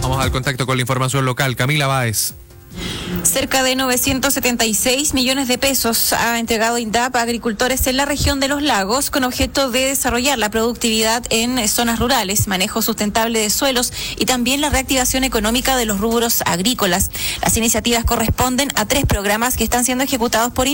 Vamos al contacto con la información local. Camila Báez. Cerca de 976 millones de pesos ha entregado INDAP a agricultores en la región de Los Lagos con objeto de desarrollar la productividad en zonas rurales, manejo sustentable de suelos y también la reactivación económica de los rubros agrícolas. Las iniciativas corresponden a 3 programas que están siendo ejecutados por INDAP.